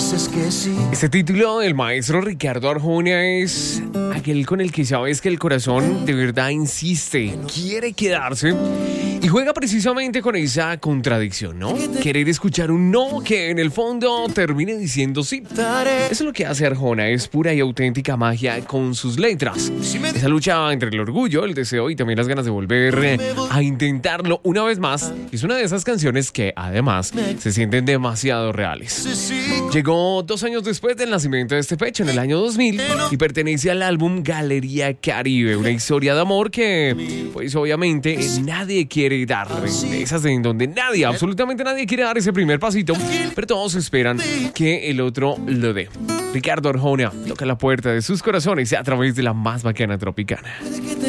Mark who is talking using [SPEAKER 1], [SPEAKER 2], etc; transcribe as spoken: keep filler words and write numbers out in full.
[SPEAKER 1] dices que sí.
[SPEAKER 2] Este título del maestro Ricardo Arjona es aquel con el que sabes que el corazón de verdad insiste, quiere quedarse y juega precisamente con esa contradicción, ¿no? Querer escuchar un no que en el fondo termine diciendo sí. Eso es lo que hace Arjona, es pura y auténtica magia con sus letras. Esa lucha entre el orgullo, el deseo y también las ganas de volver a intentarlo una vez más. Es una de esas canciones que además se sienten demasiado reales. Llegó dos años después del nacimiento de este pecho, en el año dos mil, y pertenece al álbum Galería Caribe, una historia de amor que, pues obviamente, nadie quiere dar. De esas en donde nadie, absolutamente nadie quiere dar ese primer pasito, pero todos esperan que el otro lo dé. Ricardo Arjona toca la puerta de sus corazones a través de la más bacana Tropicana.